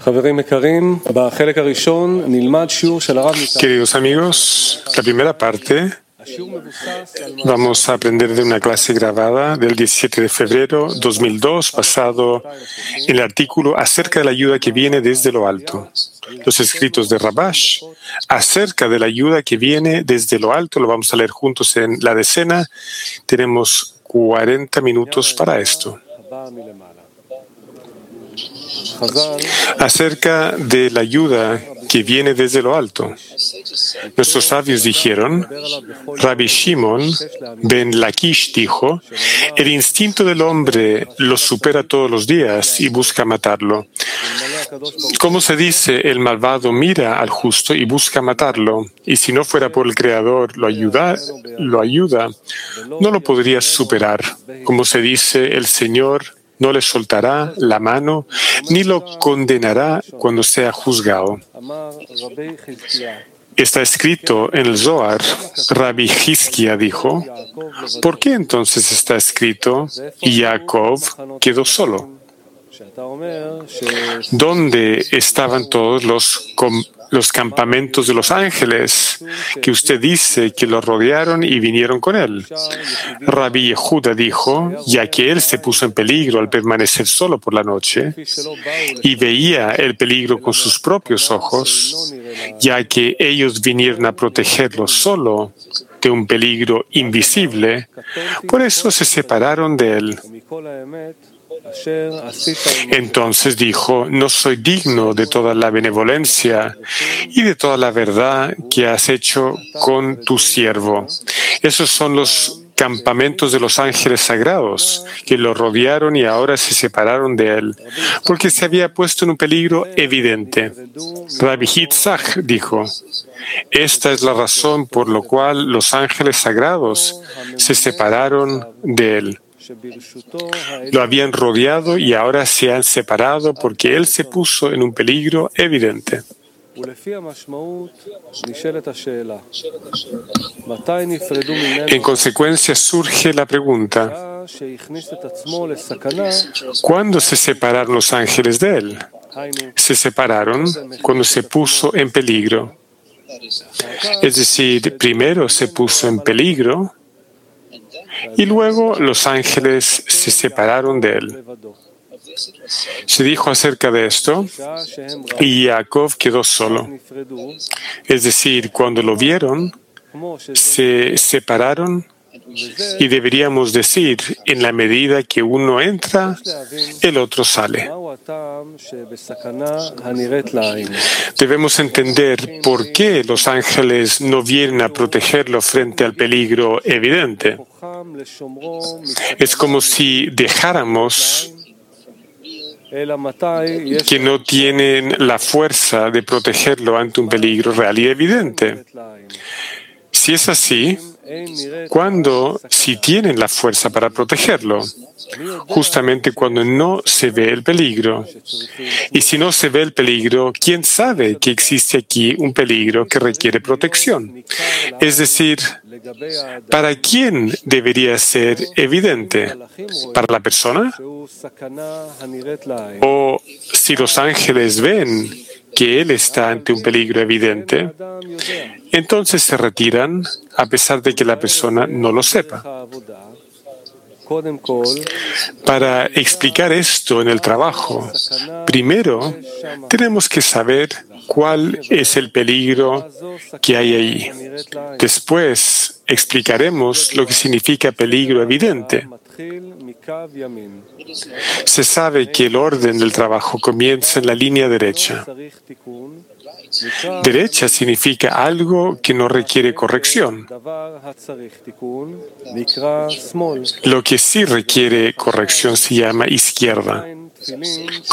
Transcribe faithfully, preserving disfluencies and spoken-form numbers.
Queridos amigos, la primera parte vamos a aprender de una clase grabada del diecisiete de febrero de dos mil dos, basado en el artículo acerca de la ayuda que viene desde lo alto. Los escritos de Rabash acerca de la ayuda que viene desde lo alto lo vamos a leer juntos en la decena. Tenemos cuarenta minutos para esto. Acerca de la ayuda que viene desde lo alto. Nuestros sabios dijeron, Rabbi Shimon ben Lakish dijo, el instinto del hombre lo supera todos los días y busca matarlo. Como se dice, el malvado mira al justo y busca matarlo, y si no fuera por el Creador lo ayuda, lo ayuda, no lo podría superar. Como se dice, el Señor no le soltará la mano, ni lo condenará cuando sea juzgado. Está escrito en el Zohar, Rabbi Hizkia dijo, ¿por qué entonces está escrito y Jacob quedó solo? ¿Dónde estaban todos los, los campamentos de los ángeles que usted dice que lo rodearon y vinieron con él? Rabbi Yehuda dijo, ya que él se puso en peligro al permanecer solo por la noche y veía el peligro con sus propios ojos, ya que ellos vinieron a protegerlo solo de un peligro invisible, por eso se separaron de él. Entonces dijo, no soy digno de toda la benevolencia y de toda la verdad que has hecho con tu siervo. Esos son los campamentos de los ángeles sagrados que lo rodearon y ahora se separaron de él, porque se había puesto en un peligro evidente. Rabbi Yitzhak dijo, esta es la razón por la cual los ángeles sagrados se separaron de él. Lo habían rodeado y ahora se han separado porque él se puso en un peligro evidente. En consecuencia surge la pregunta, ¿cuándo se separaron los ángeles de él? Se separaron cuando se puso en peligro. Es decir, primero se puso en peligro y luego los ángeles se separaron de él. Se dijo acerca de esto, y Jacob quedó solo. Es decir, cuando lo vieron, se separaron, y deberíamos decir, en la medida que uno entra, el otro sale. Debemos entender por qué los ángeles no vienen a protegerlo frente al peligro evidente. Es como si dejáramos que no tienen la fuerza de protegerlo ante un peligro real y evidente. Si es así, ¿cuándo sí tienen la fuerza para protegerlo? Justamente cuando no se ve el peligro. Y si no se ve el peligro, ¿quién sabe que existe aquí un peligro que requiere protección? Es decir, ¿para quién debería ser evidente? ¿Para la persona? ¿O si los ángeles ven que él está ante un peligro evidente, entonces se retiran a pesar de que la persona no lo sepa? Para explicar esto en el trabajo, primero tenemos que saber cuál es el peligro que hay ahí. Después explicaremos lo que significa peligro evidente. Se sabe que el orden del trabajo comienza en la línea derecha. Derecha significa algo que no requiere corrección. Lo que sí requiere corrección se llama izquierda.